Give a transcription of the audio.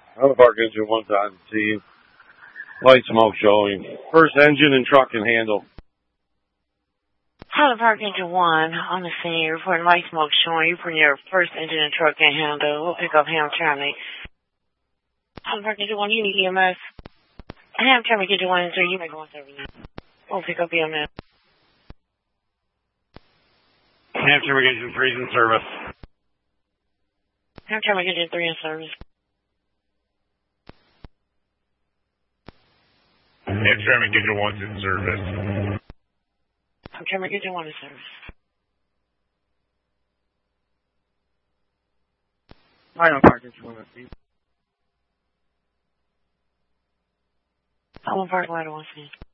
Highland Park Engine 1 time team. Light smoke showing. First engine and truck can handle. Highland Park Engine 1 on the scene. You're reporting light smoke showing. You're putting your first engine and truck can handle. We'll pick up Ham Terminate. Highland Park Engine 1, you need EMS. Ham Terminate Engine 1 and 3, you may go on service now. We'll pick up EMS. Ham Terminate Engine 3 is in service. Ham Terminate Engine 3 in service. Ham Terminate Engine 1's in service. Ham Terminate Engine 1 in service. Highland Park Engine 1 scene. Highland Park Ladder 1 scene.